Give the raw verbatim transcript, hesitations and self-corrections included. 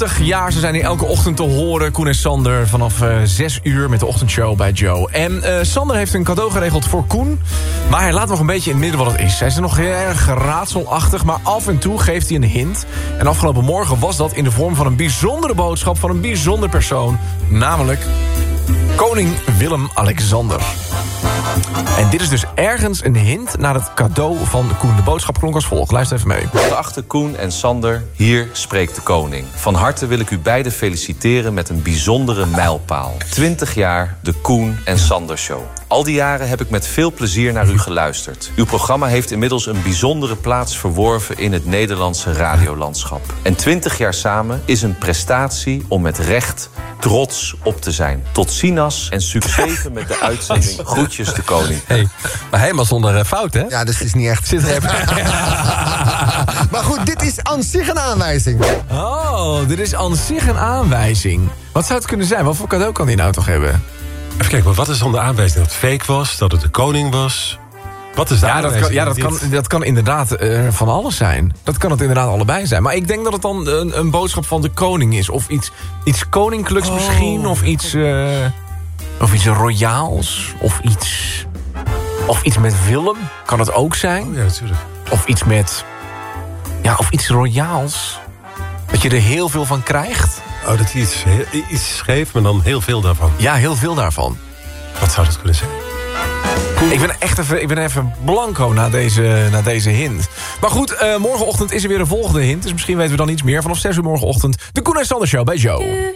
tachtig jaar. Ze zijn hier elke ochtend te horen. Koen en Sander vanaf uh, zes uur met de ochtendshow bij Joe. En uh, Sander heeft een cadeau geregeld voor Koen. Maar hij laat nog een beetje in het midden wat het is. Hij is nog heel erg raadselachtig, maar af en toe geeft hij een hint. En afgelopen morgen was dat in de vorm van een bijzondere boodschap van een bijzonder persoon. Namelijk koning Willem-Alexander. En dit is dus ergens een hint naar het cadeau van Koen. De boodschap klonk als volgt. Luister even mee. Geachte Koen en Sander, hier spreekt de koning. Van harte wil ik u beiden feliciteren met een bijzondere mijlpaal. twintig jaar de Koen en Sander Show. Al die jaren heb ik met veel plezier naar u geluisterd. Uw programma heeft inmiddels een bijzondere plaats verworven in het Nederlandse radiolandschap. En twintig jaar samen is een prestatie om met recht trots op te zijn. Tot ziens en successen met de uitzending. Groetjes de koning. Hey, maar helemaal zonder uh, fout, hè? Ja, dus het is niet echt. Zit er even... Maar goed, dit is aan zich een aanwijzing. Oh, dit is aan zich een aanwijzing. Wat zou het kunnen zijn? Wat voor cadeau kan hij nou toch hebben? Even kijken, maar wat is dan de aanwijzing? Dat het fake was, dat het de koning was? Wat is de Ja, dat aanwijzing? kan, ja, dat kan, dat kan inderdaad uh, van alles zijn. Dat kan het inderdaad allebei zijn. Maar ik denk dat het dan een, een boodschap van de koning is. Of iets, iets koninklijks oh, misschien. Of iets, uh, of iets royaals. Of iets, of iets met Willem. Kan het ook zijn. Oh, ja, natuurlijk. Of iets met... Ja, of iets royaals. Dat je er heel veel van krijgt. Oh, dat hij iets, iets schreef, maar dan heel veel daarvan. Ja, heel veel daarvan. Wat zou dat kunnen zijn? Ik ben echt even, ik ben even blanco na deze, na deze hint. Maar goed, uh, morgenochtend is er weer een volgende hint. Dus misschien weten we dan iets meer. Vanaf zes uur morgenochtend de Koen en Sander Show bij Joe.